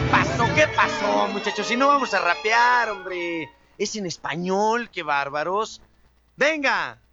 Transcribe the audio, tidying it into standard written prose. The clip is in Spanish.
pasó? ¿Qué pasó, muchachos? Si no vamos a rapear, hombre. Es en español, qué bárbaros. ¡Venga!